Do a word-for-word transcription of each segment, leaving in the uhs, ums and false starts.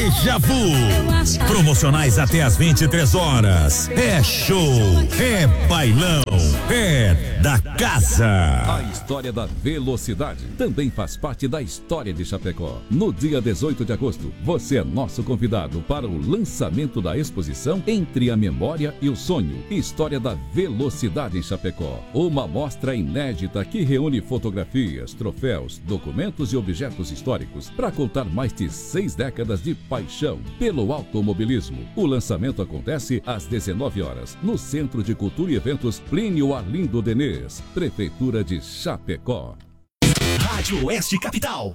Deja Vu. Promocionais até às vinte e três horas. É show, é bailão, é da casa. A história da velocidade também faz parte da história de Chapecó. No dia dezoito de agosto, você é nosso convidado para o lançamento da exposição Entre a Memória e o Sonho, História da Velocidade em Chapecó. Uma mostra inédita que reúne fotografias, troféus, documentos e objetos históricos para contar mais de seis décadas de paixão pelo automobilismo. O lançamento acontece às dezenove horas, no Centro de Cultura e Eventos Plínio Arlindo Denês, Prefeitura de Chapecó. Rádio Oeste Capital.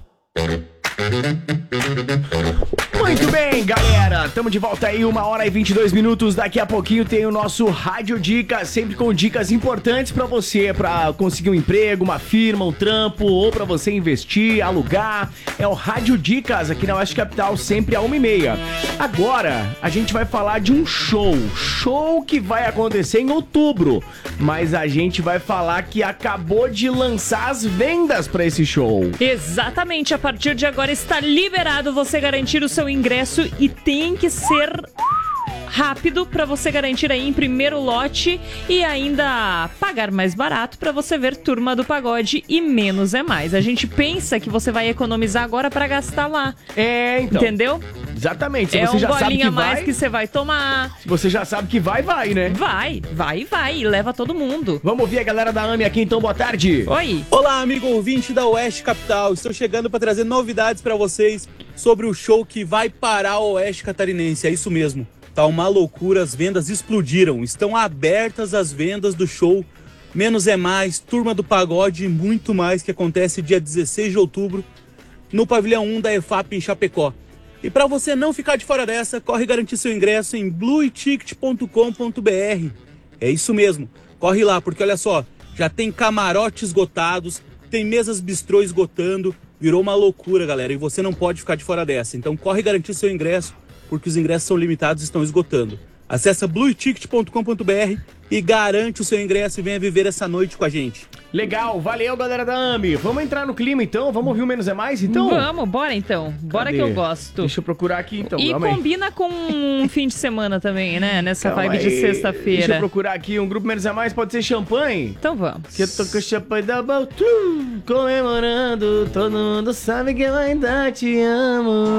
Muito bem, galera, estamos de volta aí, uma hora e vinte e dois minutos. Daqui a pouquinho tem o nosso Rádio Dicas, sempre com dicas importantes pra você, pra conseguir um emprego, uma firma, um trampo, ou pra você investir, alugar. É o Rádio Dicas aqui na Oeste Capital, sempre a uma e meia. Agora, a gente vai falar de um show, show que vai acontecer em outubro, mas a gente vai falar que acabou de lançar as vendas pra esse show. Exatamente, a partir de agora está liberado você garantir o seu ingresso e tem que ser rápido para você garantir aí em primeiro lote e ainda pagar mais barato para você ver Turma do Pagode e Menos é Mais. A gente pensa que você vai economizar agora para gastar lá. É, então. Entendeu? Exatamente. Se é você um já sabe bolinha que a mais vai, que você vai tomar. Se você já sabe que vai, vai, né? Vai, vai, vai. E leva todo mundo. Vamos ouvir a galera da AME aqui, então. Boa tarde. Oi. Olá, amigo ouvinte da Oeste Capital. Estou chegando para trazer novidades para vocês sobre o show que vai parar o Oeste Catarinense. É isso mesmo. Tá uma loucura, as vendas explodiram. Estão abertas as vendas do show Menos é Mais, Turma do Pagode e muito mais, que acontece dia dezesseis de outubro no pavilhão um da E F A P em Chapecó. E para você não ficar de fora dessa, corre garantir seu ingresso em blue ticket ponto com ponto b r. É isso mesmo, corre lá, porque olha só, já tem camarotes esgotados, tem mesas bistrô esgotando, virou uma loucura, galera, e você não pode ficar de fora dessa. Então corre garantir seu ingresso, porque os ingressos são limitados e estão esgotando. Acesse blue ticket ponto com ponto b r e garante o seu ingresso e venha viver essa noite com a gente. Legal, valeu, galera da AME. Vamos entrar no clima, então? Vamos ouvir o Menos é Mais, então? Vamos, bora então. Bora Cadê? que eu gosto. Deixa eu procurar aqui, então. E Calma aí. combina com um fim de semana também, né? Nessa Calma vibe de aí. sexta-feira. Deixa eu procurar aqui. Um grupo Menos é Mais pode ser champanhe? Então vamos. Que eu tô com champanhe da Baltu, comemorando. Todo mundo sabe que eu ainda te amo.